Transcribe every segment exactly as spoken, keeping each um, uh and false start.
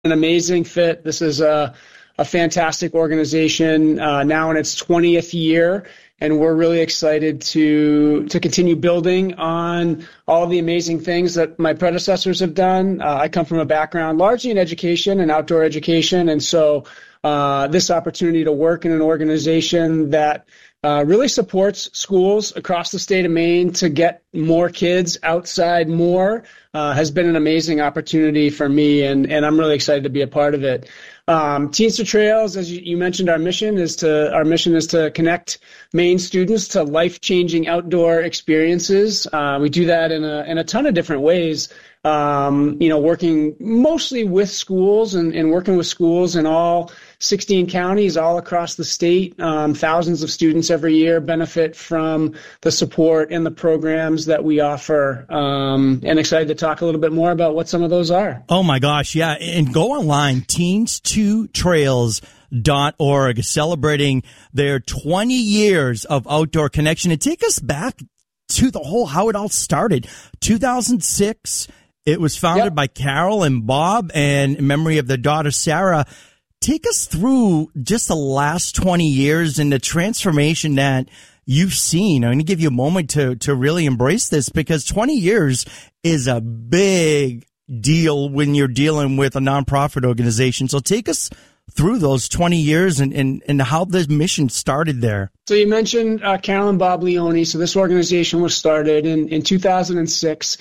an amazing fit. This is a, a fantastic organization uh, now in its twentieth year, and we're really excited to to continue building on all the amazing things that my predecessors have done. Uh, I come from a background largely in education and outdoor education, and so uh, this opportunity to work in an organization that Uh, really supports schools across the state of Maine to get more kids outside more uh, has been an amazing opportunity for me, and, and I'm really excited to be a part of it. Um, Teens to Trails, as you, you mentioned, our mission is to our mission is to connect Maine students to life-changing outdoor experiences. Uh, we do that in a in a ton of different ways. Um, you know, working mostly with schools and, and working with schools in all sixteen counties all across the state. Um, thousands of students every year benefit from the support and the programs that we offer. Um, and excited to talk a little bit more about what some of those are. Oh my gosh, yeah. And go online, teens to trails dot org, celebrating their twenty years of outdoor connection. And take us back to the whole, how it all started. two thousand six, it was founded yep. by Carol and Bob, and in memory of their daughter, Sarah. Take us through just the last twenty years and the transformation that you've seen. I'm going to give you a moment to, to really embrace this, because twenty years is a big deal when you're dealing with a nonprofit organization. So take us through those twenty years and, and, and how the mission started there. So you mentioned uh, Carol and Bob Leone. So this organization was started in, in two thousand six.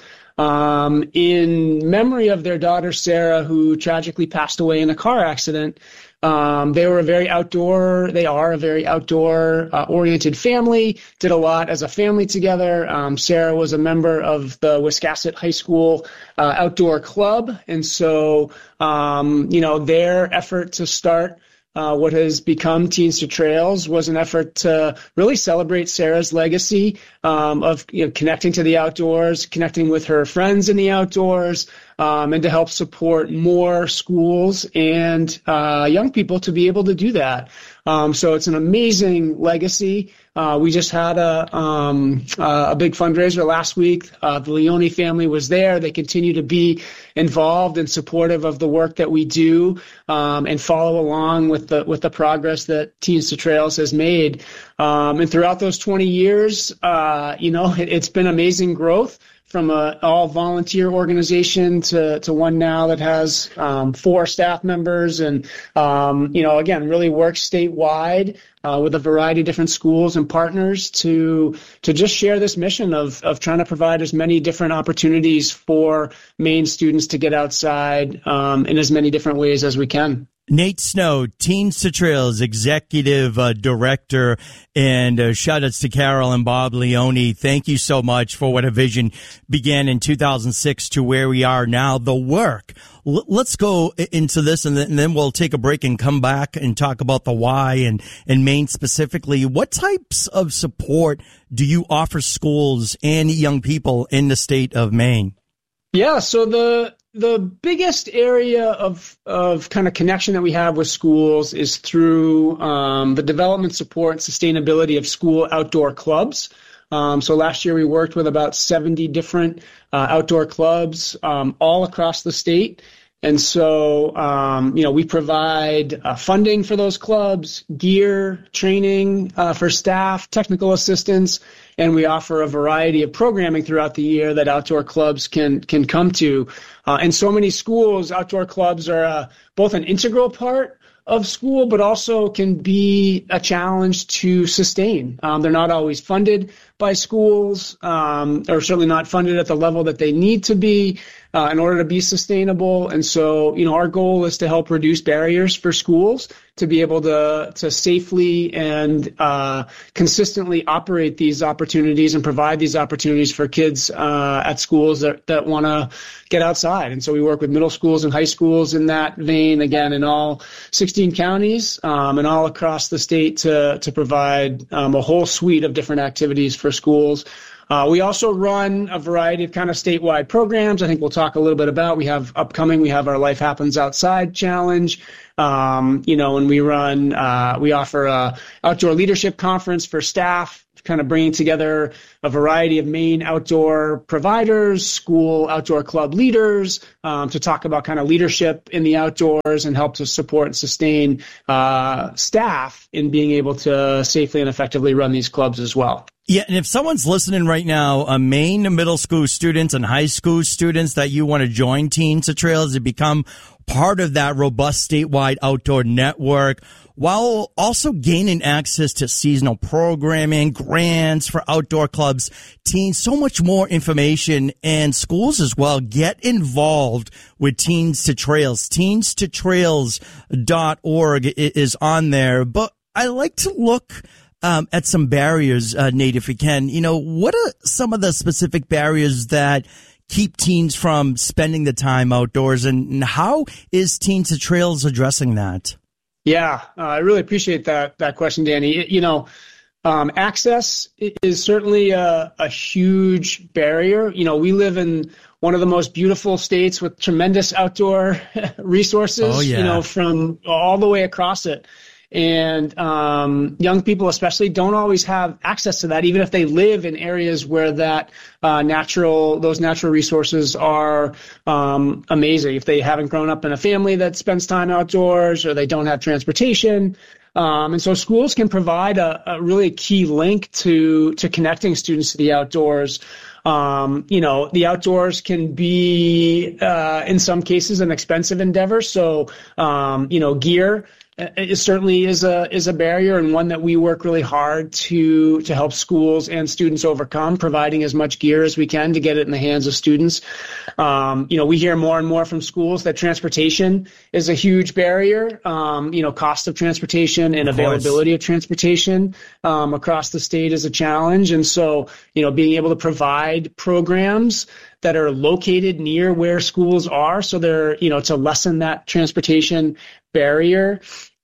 Um, in memory of their daughter, Sarah, who tragically passed away in a car accident. Um, they were a very outdoor, they are a very outdoor uh, oriented family, did a lot as a family together. Um, Sarah was a member of the Wiscasset High School uh, outdoor club. And so, um, you know, their effort to start Uh, what has become Teens to Trails was an effort to really celebrate Sarah's legacy um, of you know, connecting to the outdoors, connecting with her friends in the outdoors, um, and to help support more schools and uh, young people to be able to do that. Um, so it's an amazing legacy. Uh, we just had a um, uh, a big fundraiser last week. Uh, the Leone family was there. They continue to be involved and supportive of the work that we do, um, and follow along with the with the progress that Teens to Trails has made. Um, and throughout those twenty years, uh, you know, it, it's been amazing growth from a all volunteer organization to, to one now that has um, four staff members and, um, you know, again, really works statewide uh, with a variety of different schools and partners to to just share this mission of, of trying to provide as many different opportunities for Maine students to get outside um, in as many different ways as we can. Nate Snow, Teens to Trails Executive uh, Director, and uh, shout-outs to Carol and Bob Leone. Thank you so much for what a vision began in two thousand six to where we are now. The work. L- let's go into this, and then, and then we'll take a break and come back and talk about the why and, and Maine specifically. What types of support do you offer schools and young people in the state of Maine? Yeah, so the... The biggest area of, of kind of connection that we have with schools is through um, the development, support, and sustainability of school outdoor clubs. Um, so last year we worked with about seventy different uh, outdoor clubs um, all across the state. And so, um, you know, we provide uh, funding for those clubs, gear, training uh, for staff, technical assistance, and we offer a variety of programming throughout the year that outdoor clubs can can come to. Uh, and so many schools, outdoor clubs are uh, both an integral part of school, but also can be a challenge to sustain. Um, they're not always funded by schools, um, or certainly not funded at the level that they need to be uh, in order to be sustainable. And so, you know, our goal is to help reduce barriers for schools to be able to to safely and uh, consistently operate these opportunities and provide these opportunities for kids uh, at schools that, that want to get outside. And so we work with middle schools and high schools in that vein, again, in all sixteen counties um, and all across the state to, to provide um, a whole suite of different activities for schools. Uh, we also run a variety of kind of statewide programs. I think we'll talk a little bit about. We have upcoming, we have our Life Happens Outside Challenge. Um, you know, and we run, uh, we offer a outdoor leadership conference for staff kind of bringing together a variety of Maine outdoor providers, school outdoor club leaders, um, to talk about kind of leadership in the outdoors and help to support and sustain uh, staff in being able to safely and effectively run these clubs as well. Yeah, and if someone's listening right now, uh, Maine middle school students and high school students that you want to join Teens to Trails to become part of that robust statewide outdoor network, while also gaining access to seasonal programming, grants for outdoor clubs, teens, so much more information, and schools as well. Get involved with Teens to Trails. teens to trails dot org is on there. But I like to look um, at some barriers, uh, Nate, if you can. You know, what are some of the specific barriers that keep teens from spending the time outdoors, and how is Teens to Trails addressing that? Yeah, uh, I really appreciate that that question, Danny. It, you know, um, access is certainly a, a huge barrier. You know, we live in one of the most beautiful states with tremendous outdoor resources, oh, yeah. you know, from all the way across it. And um, young people especially don't always have access to that, even if they live in areas where that uh, natural, those natural resources are um, amazing. If they haven't grown up in a family that spends time outdoors, or they don't have transportation. Um, and so schools can provide a, a really key link to, to connecting students to the outdoors. Um, you know, the outdoors can be, uh, in some cases, an expensive endeavor. So, um, you know, gear, it certainly is a is a barrier, and one that we work really hard to to help schools and students overcome, providing as much gear as we can to get it in the hands of students. Um, you know, we hear more and more from schools that transportation is a huge barrier. Um, you know, cost of transportation and availability of transportation um, across the state is a challenge, and so you know, being able to provide programs that are located near where schools are, so they're, you know, to lessen that transportation barrier.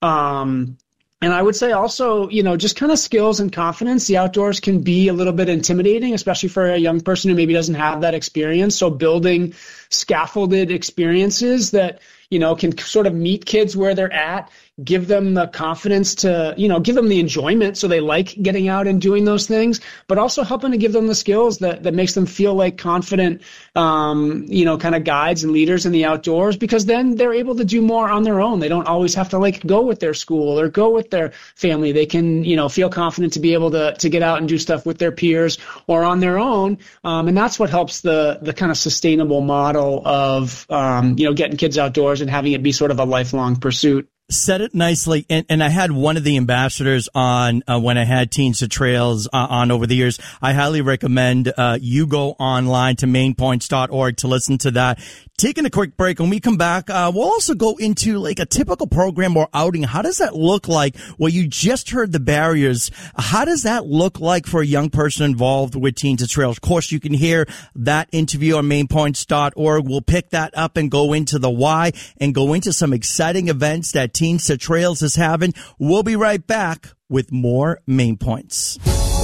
Um, and I would say also, you know, just kind of skills and confidence. The outdoors can be a little bit intimidating, especially for a young person who maybe doesn't have that experience. So building scaffolded experiences that, you know, can sort of meet kids where they're at, give them the confidence to, you know, give them the enjoyment so they like getting out and doing those things, but also helping to give them the skills that, that makes them feel like confident, um, you know, kind of guides and leaders in the outdoors, because then they're able to do more on their own. They don't always have to like go with their school or go with their family. They can, you know, feel confident to be able to, to get out and do stuff with their peers or on their own. Um, and that's what helps the, the kind of sustainable model of, um, you know, getting kids outdoors and having it be sort of a lifelong pursuit. Said it nicely, and, and I had one of the ambassadors on uh, when I had Teens to Trails uh, on over the years. I highly recommend uh, you go online to main points dot org to listen to that. Taking a quick break. When we come back, uh, we'll also go into like a typical program or outing. How does that look like? Well, you just heard the barriers. How does that look like for a young person involved with Teens to Trails? Of course, you can hear that interview on main points dot org. We'll pick that up and go into the why and go into some exciting events that Teens to Trails is having. We'll be right back with more Main Points.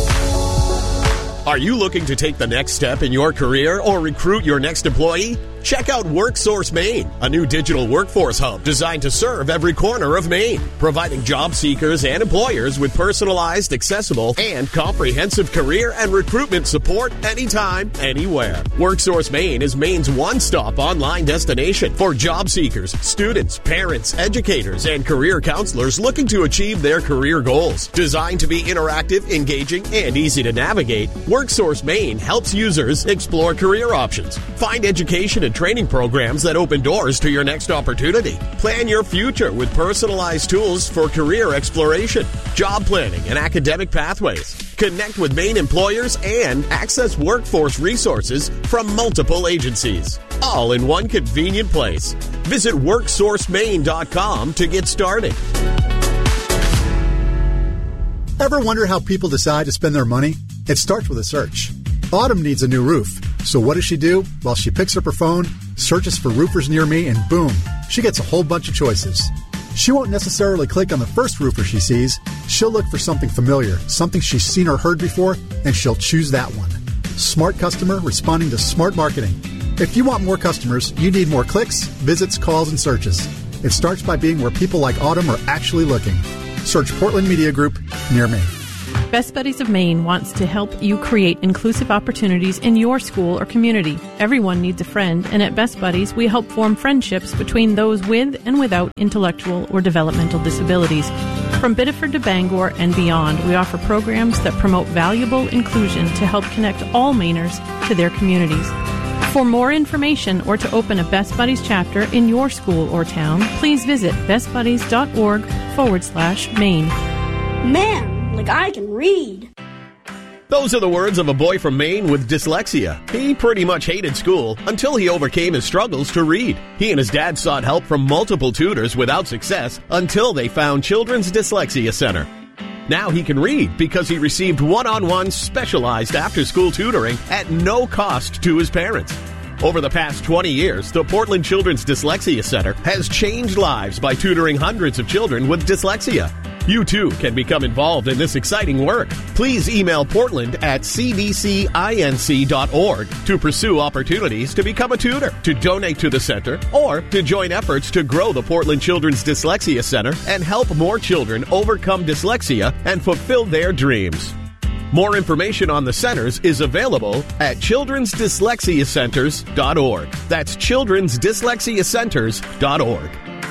Are you looking to take the next step in your career or recruit your next employee? Check out WorkSource Maine, a new digital workforce hub designed to serve every corner of Maine, providing job seekers and employers with personalized, accessible, and comprehensive career and recruitment support anytime, anywhere. WorkSource Maine is Maine's one-stop online destination for job seekers, students, parents, educators, and career counselors looking to achieve their career goals. Designed to be interactive, engaging, and easy to navigate, WorkSource Maine helps users explore career options, find education and training programs that open doors to your next opportunity. Plan your future with personalized tools for career exploration, job planning, and academic pathways. Connect with Maine employers and access workforce resources from multiple agencies, all in one convenient place. Visit work source maine dot com to get started. Ever wonder how people decide to spend their money? It starts with a search. Autumn needs a new roof. So what does she do? Well, she picks up her phone, searches for roofers near me, and boom, she gets a whole bunch of choices. She won't necessarily click on the first roofer she sees. She'll look for something familiar, something she's seen or heard before, and she'll choose that one. Smart customer responding to smart marketing. If you want more customers, you need more clicks, visits, calls, and searches. It starts by being where people like Autumn are actually looking. Search Portland Media Group near me. Best Buddies of Maine wants to help you create inclusive opportunities in your school or community. Everyone needs a friend, and at Best Buddies, we help form friendships between those with and without intellectual or developmental disabilities. From Biddeford to Bangor and beyond, we offer programs that promote valuable inclusion to help connect all Mainers to their communities. For more information or to open a Best Buddies chapter in your school or town, please visit bestbuddies.org forward slash Maine. Man, like I can read. Those are the words of a boy from Maine with dyslexia. He pretty much hated school until he overcame his struggles to read. He and his dad sought help from multiple tutors without success until they found Children's Dyslexia Center. Now he can read because he received one-on-one specialized after-school tutoring at no cost to his parents. Over the past twenty years, the Portland Children's Dyslexia Center has changed lives by tutoring hundreds of children with dyslexia. You too can become involved in this exciting work. Please email Portland at c d c inc dot org to pursue opportunities to become a tutor, to donate to the center, or to join efforts to grow the Portland Children's Dyslexia Center and help more children overcome dyslexia and fulfill their dreams. More information on the centers is available at children's dyslexia centers dot org. That's children's dyslexia centers dot org.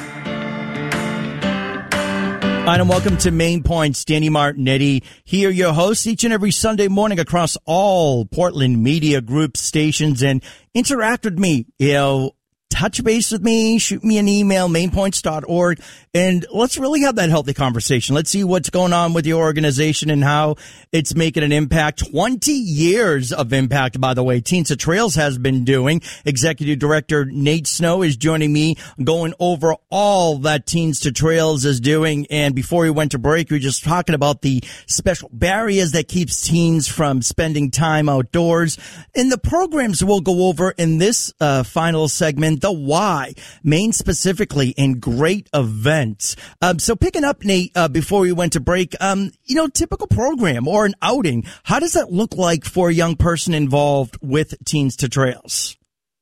Hi, and welcome to Main Points. Danny Martinetti here, your host, each and every Sunday morning across all Portland Media Group stations. And interact with me, you know, touch base with me, shoot me an email, main points dot org, and let's really have that healthy conversation. Let's see what's going on with your organization and how it's making an impact. twenty years of impact, by the way, Teens to Trails has been doing. Executive Director Nate Snow is joining me, going over all that Teens to Trails is doing. And before we went to break, we were just talking about the special barriers that keeps teens from spending time outdoors. And the programs we'll go over in this uh, final segment, the why, Maine specifically, and great events. Um, so picking up, Nate, uh, before we went to break, um, you know, typical program or an outing, how does that look like for a young person involved with Teens to Trails?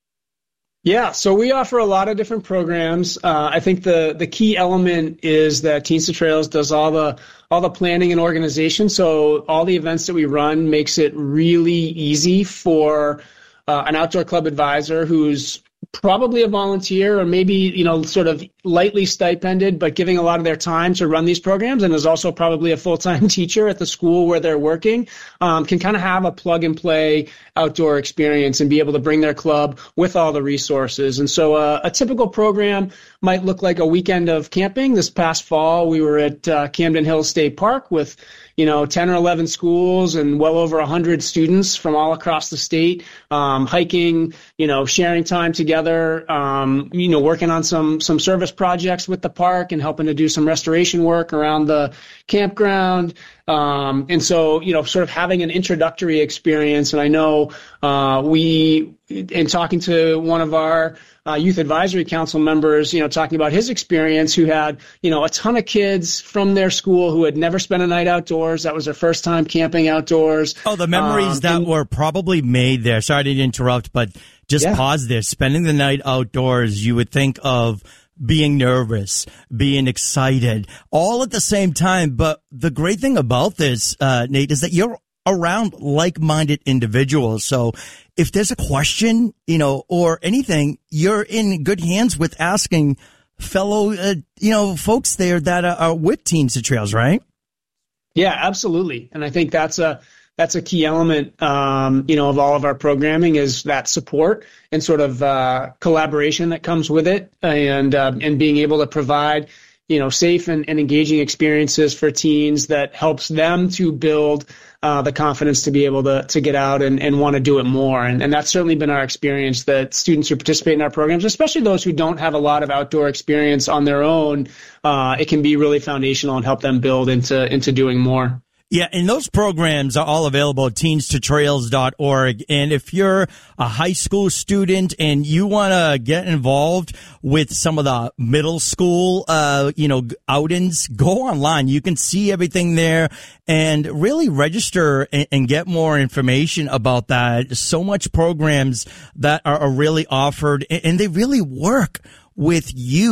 Yeah, so we offer a lot of different programs. Uh, I think the the key element is that Teens to Trails does all the all the planning and organization. So all the events that we run makes it really easy for uh, an outdoor club advisor who's probably a volunteer or maybe, you know, sort of lightly stipended, but giving a lot of their time to run these programs, and is also probably a full-time teacher at the school where they're working, um, can kind of have a plug-and-play outdoor experience and be able to bring their club with all the resources. And so uh, a typical program might look like a weekend of camping. This past fall, we were at uh, Camden Hills State Park with, you know, ten or eleven schools and well over one hundred students from all across the state, um, hiking, you know, sharing time together, um, you know, working on some some service projects with the park and helping to do some restoration work around the campground. Um, and so, you know, sort of having an introductory experience. And I know uh, we, in talking to one of our uh, youth advisory council members, you know, talking about his experience, who had, you know, a ton of kids from their school who had never spent a night outdoors. That was their first time camping outdoors. Oh, the memories um, that and, were probably made there. Sorry to interrupt, but just yeah. pause there. Spending the night outdoors, you would think of being nervous, being excited, all at the same time. But the great thing about this, uh, Nate, is that you're around like-minded individuals. So if there's a question, you know, or anything, you're in good hands with asking fellow, uh, you know, folks there that are, are with Teens to Trails, right? Yeah, absolutely. And I think that's a, That's a key element, um, you know, of all of our programming, is that support and sort of uh, collaboration that comes with it, and uh, and being able to provide, you know, safe and, and engaging experiences for teens that helps them to build uh, the confidence to be able to to get out and, and want to do it more. And, and that's certainly been our experience, that students who participate in our programs, especially those who don't have a lot of outdoor experience on their own, uh, it can be really foundational and help them build into into doing more. Yeah, and those programs are all available at teens to trails dot org. And if you're a high school student and you want to get involved with some of the middle school, uh, you know, outings, go online. You can see everything there and really register and, and get more information about that. So much programs that are, are really offered, and, and they really work with you,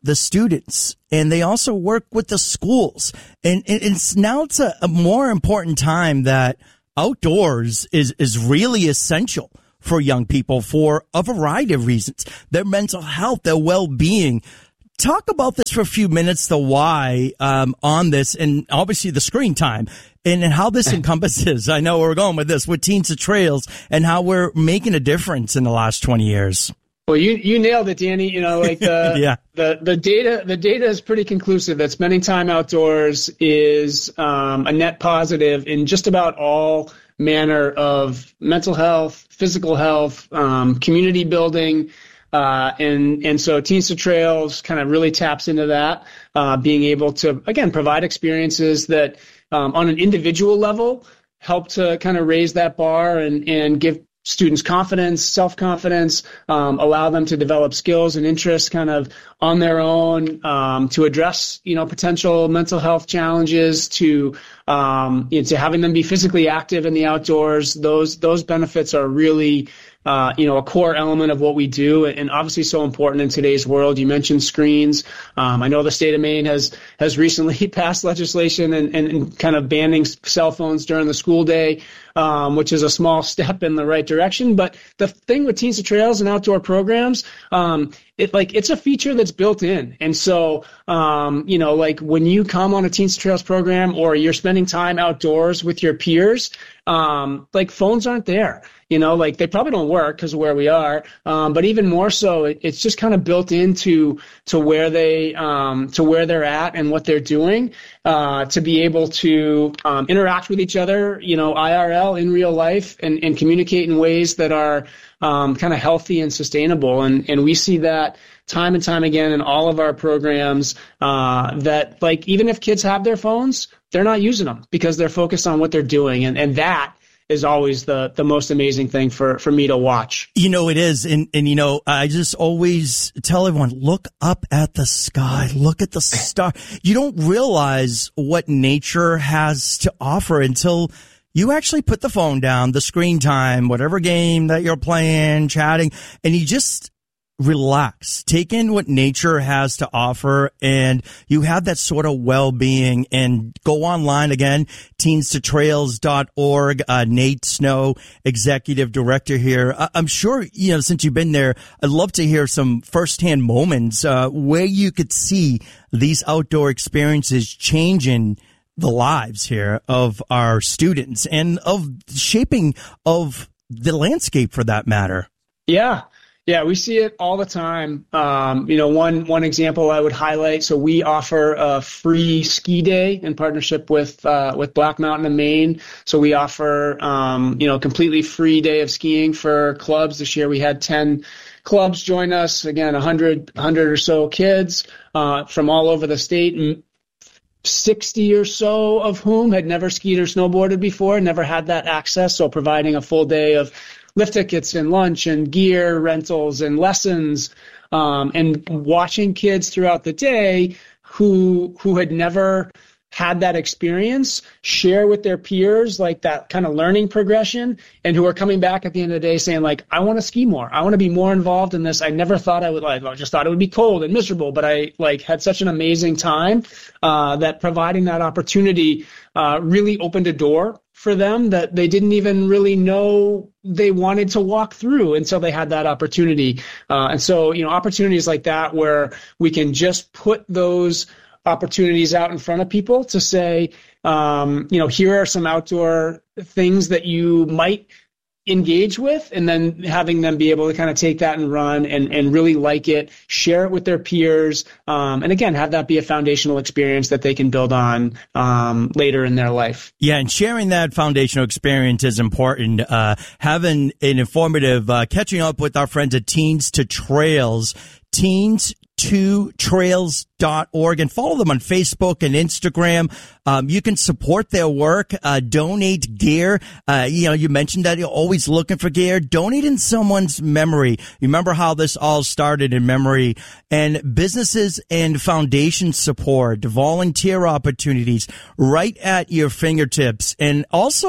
the students, and they also work with the schools. And it's now it's a, a more important time that outdoors is, is really essential for young people for a variety of reasons. Their mental health, their well-being. Talk about this for a few minutes, the why um, on this, and obviously the screen time, and, and how this encompasses. I know where we're going with this, with Teens to Trails, and how we're making a difference in the last twenty years. Well, you you nailed it, Danny. You know, like the yeah. the the data the data is pretty conclusive that spending time outdoors is um, a net positive in just about all manner of mental health, physical health, um, community building. Uh, and, and so Teens to Trails kind of really taps into that, uh, being able to, again, provide experiences that, um, on an individual level help to kind of raise that bar and, and give students confidence, self-confidence, um, allow them to develop skills and interests kind of on their own, um, to address, you know, potential mental health challenges, to, um, you know, to having them be physically active in the outdoors. Those, those benefits are really, Uh, you know, a core element of what we do, and obviously so important in today's world. You mentioned screens. Um, I know the state of Maine has has recently passed legislation and, and, and kind of banning cell phones during the school day, um, which is a small step in the right direction. But the thing with Teens to Trails and outdoor programs, um, it like it's a feature that's built in. And so, um, you know, like when you come on a Teens to Trails program or you're spending time outdoors with your peers, um, like phones aren't there. You know, like they probably don't work because of where we are. Um, but even more so, it, it's just kind of built into to where they um, to where they're at and what they're doing, uh, to be able to um, interact with each other, you know, I R L in real life, and, and communicate in ways that are um, kind of healthy and sustainable. And and we see that time and time again in all of our programs, uh, that like even if kids have their phones, they're not using them because they're focused on what they're doing, and and that is always the, the most amazing thing for, for me to watch. You know, it is. And, and, you know, I just always tell everyone, look up at the sky, look at the star. You don't realize what nature has to offer until you actually put the phone down, the screen time, whatever game that you're playing, chatting, and you just relax, take in what nature has to offer, and you have that sort of well-being. And go online again, teens to trails dot org. Uh, Nate Snow, executive director here. I- I'm sure, you know, since you've been there, I'd love to hear some firsthand moments uh, where you could see these outdoor experiences changing the lives here of our students and of shaping of the landscape for that matter. Yeah. Yeah, we see it all the time. Um, you know, one one example I would highlight. So we offer a free ski day in partnership with uh, with Black Mountain of Maine. So we offer um, you know, completely free day of skiing for clubs. This year we had ten clubs join us. Again, one hundred, one hundred or so kids uh, from all over the state. sixty or so of whom had never skied or snowboarded before, never had that access. So providing a full day of lift tickets and lunch and gear rentals and lessons, um, and watching kids throughout the day who who had never had that experience share with their peers, like that kind of learning progression, and who are coming back at the end of the day saying, like, I want to ski more. I want to be more involved in this. I never thought I would, like, I just thought it would be cold and miserable, but I like had such an amazing time uh, that providing that opportunity uh, really opened a door for them that they didn't even really know they wanted to walk through until they had that opportunity. Uh, and so, you know, opportunities like that where we can just put those opportunities out in front of people to say, um, you know, here are some outdoor things that you might engage with, and then having them be able to kind of take that and run and, and really like it, share it with their peers, um, and again, have that be a foundational experience that they can build on um, later in their life. Yeah, and sharing that foundational experience is important. Uh, having an informative, uh, catching up with our friends at Teens to Trails, teens to trails dot org, and follow them on Facebook and Instagram. Um, you can support their work, uh, donate gear. Uh, you know, you mentioned that you're always looking for gear. Donate in someone's memory. You remember how this all started in memory, and businesses and foundation support, volunteer opportunities right at your fingertips, and also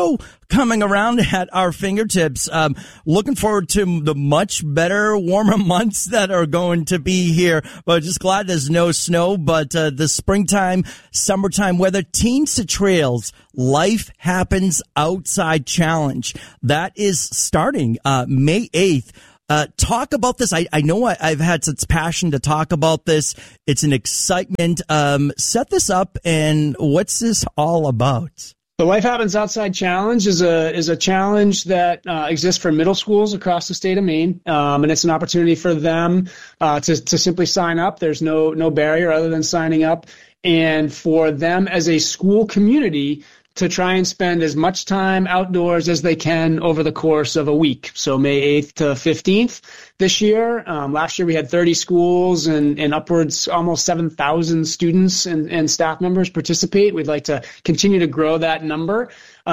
coming around at our fingertips. Um, looking forward to the much better, warmer months that are going to be here. But just glad there's no snow. But uh, the springtime, summertime weather, Teens to Trails, Life Happens Outside Challenge. That is starting uh, May eighth. Uh, talk about this. I, I know I, I've had such passion to talk about this. It's an excitement. Um, set this up, and what's this all about? The Life Happens Outside Challenge is a is a challenge that uh, exists for middle schools across the state of Maine, um, and it's an opportunity for them uh, to to simply sign up. There's no no barrier other than signing up, and for them as a school community to try and spend as much time outdoors as they can over the course of a week. So May eighth to fifteenth this year. Um, last year we had thirty schools and, and upwards almost seven thousand students and, and staff members participate. We'd like to continue to grow that number.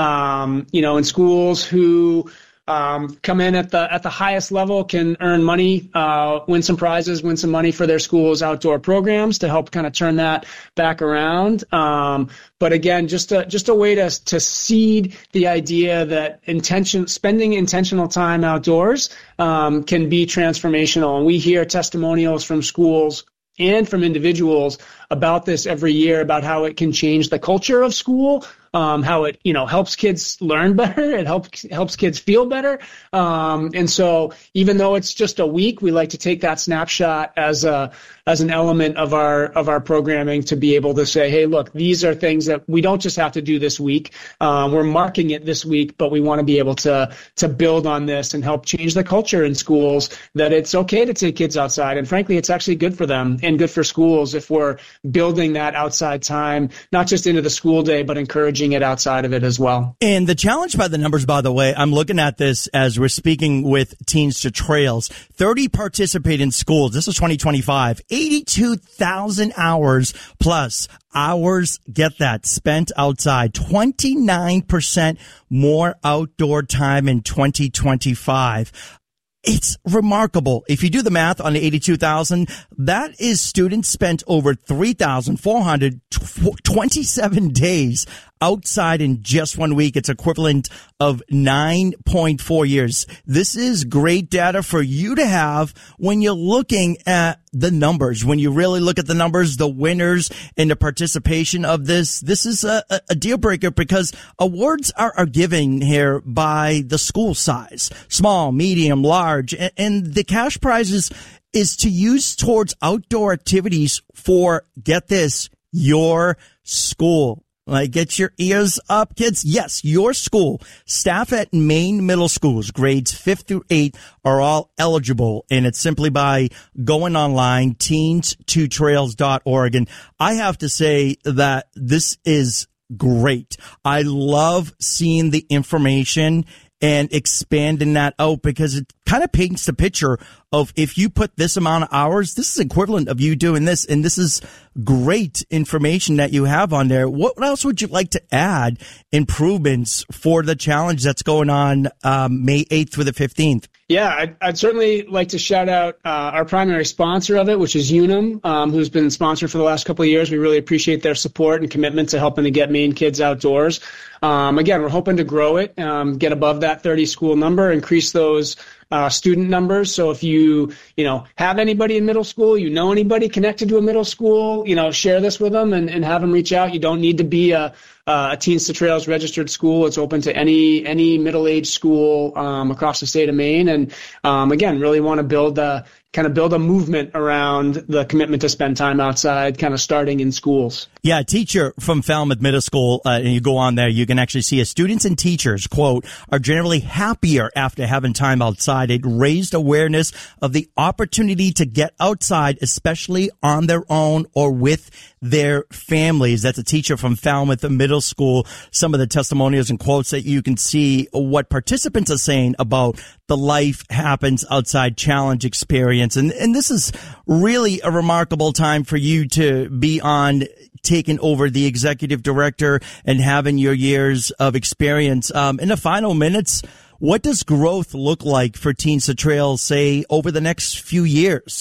Um, you know, in schools who Um, come in at the at the highest level can earn money, uh, win some prizes, win some money for their school's outdoor programs to help kind of turn that back around. Um, but again, just a just a way to to seed the idea that intention spending intentional time outdoors um, can be transformational. And we hear testimonials from schools and from individuals about this every year, about how it can change the culture of school, um, how it, you know, helps kids learn better, it helps helps kids feel better. Um, and so even though it's just a week, we like to take that snapshot as a as an element of our of our programming to be able to say, hey, look, these are things that we don't just have to do this week. Um, we're marking it this week, but we want to be able to to build on this and help change the culture in schools that it's okay to take kids outside. And frankly, it's actually good for them and good for schools if we're building that outside time, not just into the school day, but encouraging it outside of it as well. And the challenge by the numbers, by the way, I'm looking at this as we're speaking with Teens to Trails. thirty participate in schools. This is twenty twenty-five. eighty-two thousand hours plus hours, get that, spent outside. twenty-nine percent more outdoor time in twenty twenty-five. It's remarkable. If you do the math on the eighty-two thousand, that is students spent over three thousand four hundred twenty-seven days outside in just one week. It's equivalent of nine point four years. This is great data for you to have when you're looking at the numbers. When you really look at the numbers, the winners and the participation of this, this is a, a deal breaker because awards are, are given here by the school size, small, medium, large, and, and the cash prizes is to use towards outdoor activities for, get this, your school. Like, get your ears up, kids. Yes, your school. Staff at Maine middle schools, grades fifth through eighth, are all eligible. And it's simply by going online, teens to trails dot org. And I have to say that this is great. I love seeing the information and expanding that out because it kind of paints the picture of if you put this amount of hours, this is equivalent of you doing this. And this is great information that you have on there. What else would you like to add improvements for the challenge that's going on um, May eighth through the fifteenth? Yeah, I'd, I'd certainly like to shout out uh, our primary sponsor of it, which is Unum, um, who's been sponsored for the last couple of years. We really appreciate their support and commitment to helping to get Maine kids outdoors. Um, again, we're hoping to grow it, um, get above that thirty school number, increase those uh, student numbers. So if you, you know, have anybody in middle school, you know anybody connected to a middle school, you know, share this with them and, and have them reach out. You don't need to be a, a Teens to Trails registered school. It's open to any any middle-aged school um, across the state of Maine. And um, again, really want to build a kind of build a movement around the commitment to spend time outside, kind of starting in schools. Yeah, a teacher from Falmouth Middle School, uh, and you go on there, you can actually see a students and teachers, quote, are generally happier after having time outside. It raised awareness of the opportunity to get outside, especially on their own or with their families. That's a teacher from Falmouth Middle School. Some of the testimonials and quotes that you can see what participants are saying about the Life Happens Outside Challenge experience. And, and this is really a remarkable time for you to be on, taking over the executive director and having your years of experience. Um, in the final minutes, what does growth look like for Teens to Trails, say, over the next few years?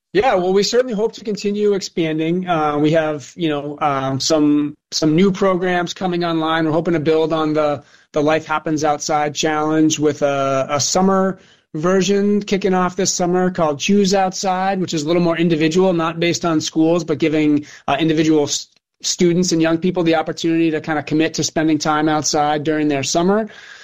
Yeah, well, we certainly hope to continue expanding. Uh, we have, you know, um, some some new programs coming online. We're hoping to build on the the Life Happens Outside Challenge with a, a summer version kicking off this summer called Choose Outside, which is a little more individual, not based on schools, but giving uh, individual st- students and young people the opportunity to kind of commit to spending time outside during their summer.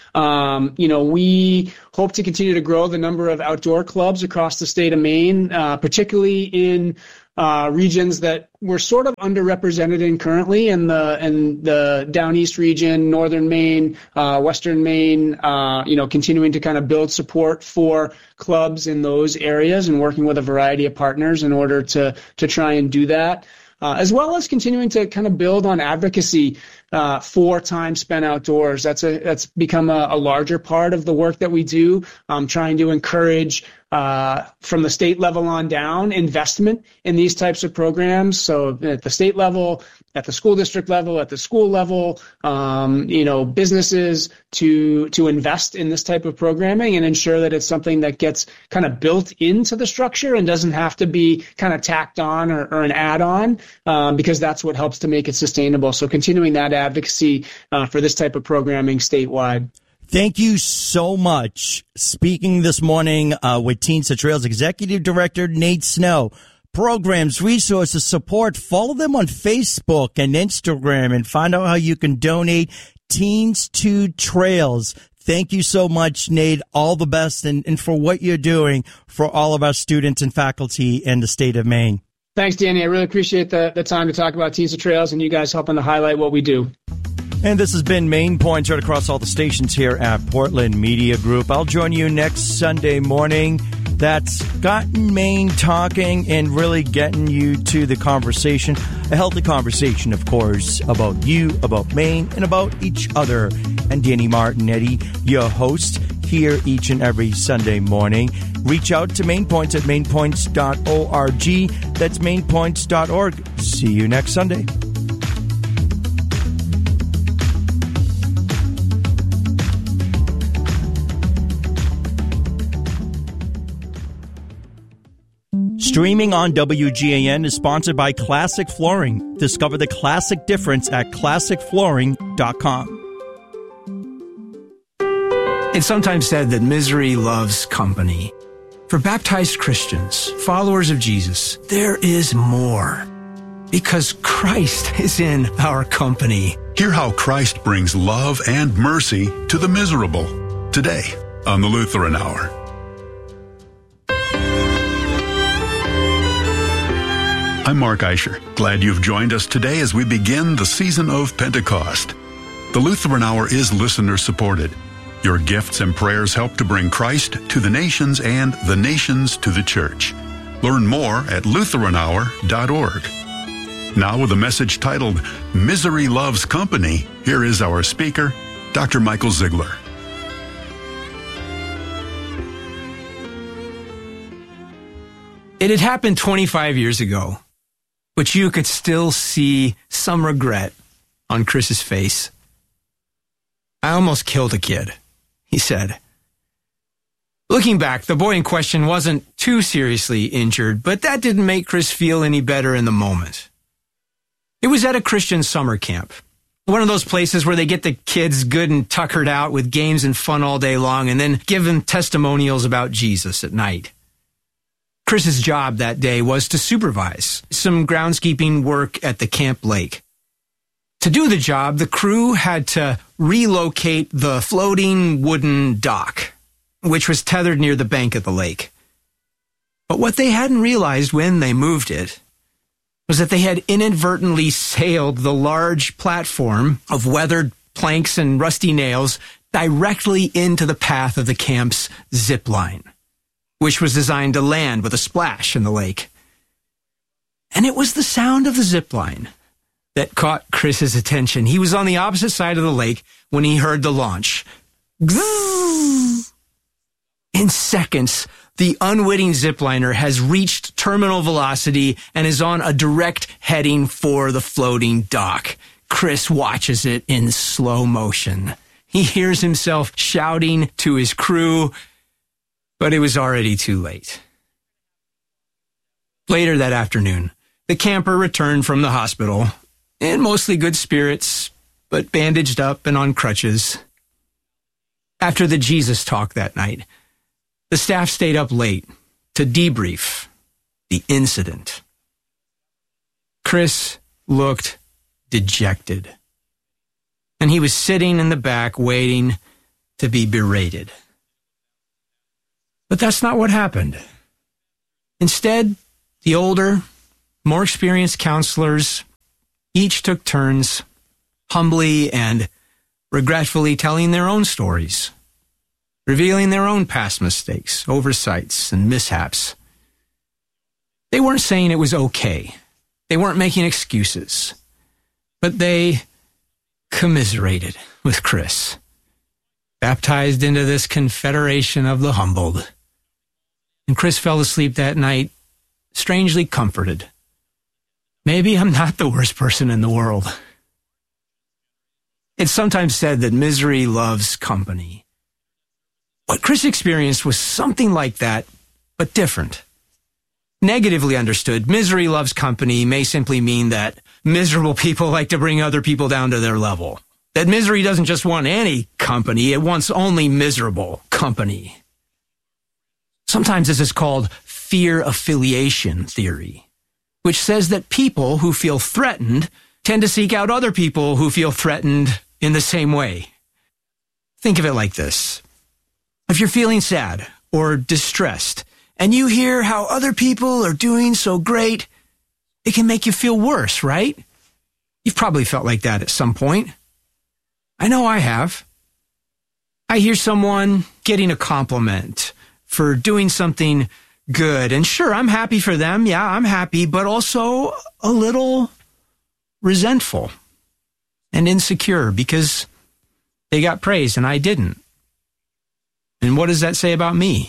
Um, you know, we hope to continue to grow the number of outdoor clubs across the state of Maine, uh, particularly in uh, regions that we're sort of underrepresented in currently, in the in the Down East region, Northern Maine, uh, Western Maine. Uh, you know, continuing to kind of build support for clubs in those areas and working with a variety of partners in order to to try and do that. Uh, as well as continuing to kind of build on advocacy uh, for time spent outdoors. That's a that's become a, a larger part of the work that we do. Um, trying to encourage uh, from the state level on down investment in these types of programs. So at the state level, at the school district level, at the school level, um, you know, businesses to to invest in this type of programming and ensure that it's something that gets kind of built into the structure and doesn't have to be kind of tacked on or, or an add-on, um, because that's what helps to make it sustainable. So continuing that advocacy uh, for this type of programming statewide. Thank you so much. Speaking this morning uh, with Teens to Trails Executive Director Nate Snow. Programs, resources, support. Follow them on Facebook and Instagram and find out how you can donate. Teens to Trails. Thank you so much, Nate. All the best and, and for what you're doing for all of our students and faculty in the state of Maine. Thanks, Danny. I really appreciate the, the time to talk about Teens to Trails and you guys helping to highlight what we do. And this has been Maine Points right across all the stations here at Portland Media Group. I'll join you next Sunday morning. That's gotten Maine talking and really getting you to the conversation, a healthy conversation, of course, about you, about Maine, and about each other. And Danny Martinetti, your host, here each and every Sunday morning. Reach out to Maine Points at maine points dot org. That's maine points dot org. See you next Sunday. Streaming on W G A N is sponsored by Classic Flooring. Discover the classic difference at classic flooring dot com. It's sometimes said that misery loves company. For baptized Christians, followers of Jesus, there is more. Because Christ is in our company. Hear how Christ brings love and mercy to the miserable. Today on the Lutheran Hour. I'm Mark Eicher. Glad you've joined us today as we begin the season of Pentecost. The Lutheran Hour is listener-supported. Your gifts and prayers help to bring Christ to the nations and the nations to the church. Learn more at lutheran hour dot org. Now with a message titled, Misery Loves Company, here is our speaker, Doctor Michael Ziegler. It had happened twenty-five years ago, but you could still see some regret on Chris's face. I almost killed a kid, he said. Looking back, the boy in question wasn't too seriously injured, but that didn't make Chris feel any better in the moment. It was at a Christian summer camp, one of those places where they get the kids good and tuckered out with games and fun all day long and then give them testimonials about Jesus at night. Chris's job that day was to supervise some groundskeeping work at the camp lake. To do the job, the crew had to relocate the floating wooden dock, which was tethered near the bank of the lake. But what they hadn't realized when they moved it was that they had inadvertently sailed the large platform of weathered planks and rusty nails directly into the path of the camp's zip line, which was designed to land with a splash in the lake. And it was the sound of the zip line that caught Chris's attention. He was on the opposite side of the lake when he heard the launch. In seconds, the unwitting zipliner has reached terminal velocity and is on a direct heading for the floating dock. Chris watches it in slow motion. He hears himself shouting to his crew, but it was already too late. Later that afternoon, the camper returned from the hospital in mostly good spirits, but bandaged up and on crutches. After the Jesus talk that night, the staff stayed up late to debrief the incident. Chris looked dejected, and he was sitting in the back waiting to be berated. But that's not what happened. Instead, the older, more experienced counselors each took turns, humbly and regretfully telling their own stories, revealing their own past mistakes, oversights, and mishaps. They weren't saying it was okay. They weren't making excuses. But they commiserated with Chris, baptized into this confederation of the humbled. And Chris fell asleep that night, strangely comforted. Maybe I'm not the worst person in the world. It's sometimes said that misery loves company. What Chris experienced was something like that, but different. Negatively understood, misery loves company may simply mean that miserable people like to bring other people down to their level. That misery doesn't just want any company, it wants only miserable company. Sometimes this is called fear affiliation theory, which says that people who feel threatened tend to seek out other people who feel threatened in the same way. Think of it like this. If you're feeling sad or distressed, and you hear how other people are doing so great, it can make you feel worse, right? You've probably felt like that at some point. I know I have. I hear someone getting a compliment for doing something good, and sure, I'm happy for them. Yeah, I'm happy, but also a little resentful and insecure because they got praised and I didn't. And what does that say about me?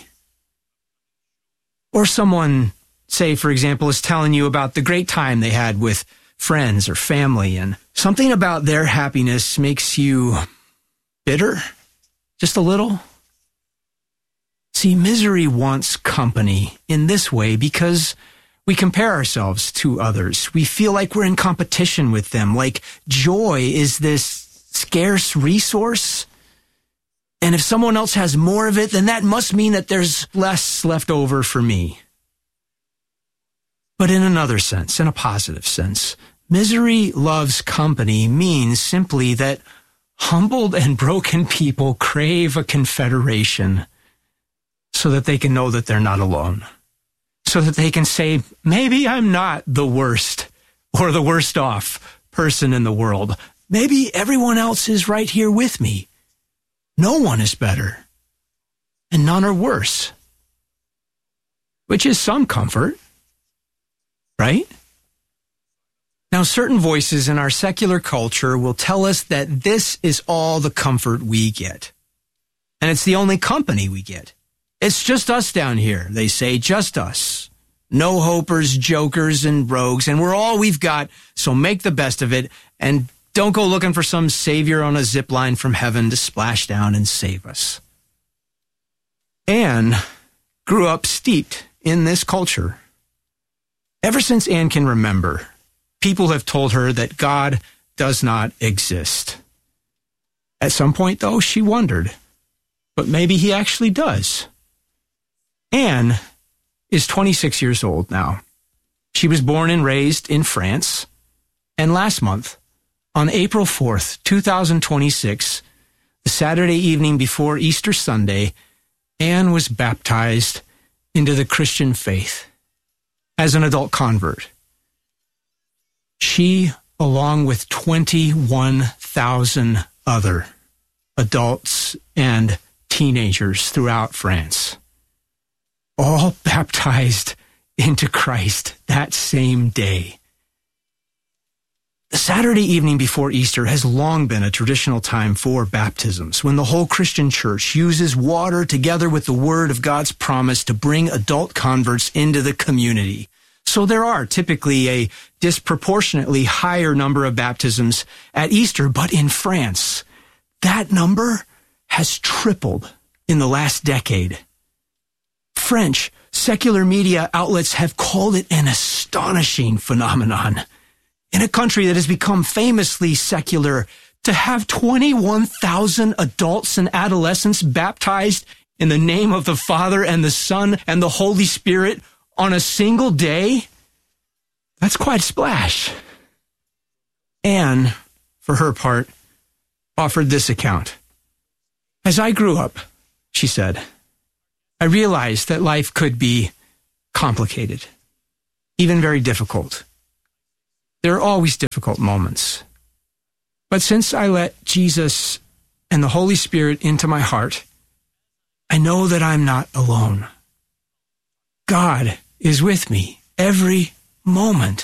Or someone, say, for example, is telling you about the great time they had with friends or family, and something about their happiness makes you bitter, just a little. See, misery wants company in this way because we compare ourselves to others. We feel like we're in competition with them, like joy is this scarce resource. And if someone else has more of it, then that must mean that there's less left over for me. But in another sense, in a positive sense, misery loves company means simply that humbled and broken people crave a confederation so that they can know that they're not alone. So that they can say, maybe I'm not the worst or the worst off person in the world. Maybe everyone else is right here with me. No one is better, and none are worse, which is some comfort, right? Now, certain voices in our secular culture will tell us that this is all the comfort we get, and it's the only company we get. It's just us down here, they say, just us. No hopers, jokers, and rogues, and we're all we've got, so make the best of it, and don't go looking for some savior on a zip line from heaven to splash down and save us. Anne grew up steeped in this culture. Ever since Anne can remember, people have told her that God does not exist. At some point, though, she wondered, but maybe he actually does. Anne is twenty-six years old now. She was born and raised in France, and last month, on April fourth, two thousand twenty-six, the Saturday evening before Easter Sunday, Anne was baptized into the Christian faith as an adult convert. She, along with twenty-one thousand other adults and teenagers throughout France, all baptized into Christ that same day. The Saturday evening before Easter has long been a traditional time for baptisms, when the whole Christian church uses water together with the word of God's promise to bring adult converts into the community. So there are typically a disproportionately higher number of baptisms at Easter, but in France, that number has tripled in the last decade. French secular media outlets have called it an astonishing phenomenon. In a country that has become famously secular, to have twenty-one thousand adults and adolescents baptized in the name of the Father and the Son and the Holy Spirit on a single day, that's quite a splash. Anne, for her part, offered this account. As I grew up, she said, I realized that life could be complicated, even very difficult. There are always difficult moments. But since I let Jesus and the Holy Spirit into my heart, I know that I'm not alone. God is with me every moment.